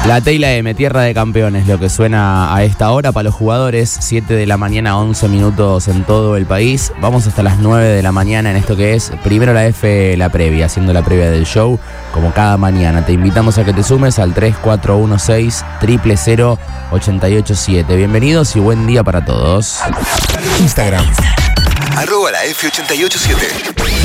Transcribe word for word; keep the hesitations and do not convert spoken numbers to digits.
La T y la M, tierra de campeones, lo que suena a esta hora para los jugadores. Siete de la mañana, once minutos en todo el país. Vamos hasta las nueve de la mañana en esto que es Primero la F, la previa, haciendo la previa del show, como cada mañana. Te invitamos a que te sumes al tres cuatro uno seis, cero cero cero, ocho ocho siete. Bienvenidos y buen día para todos. Instagram. Arroba la F ochenta y ocho siete.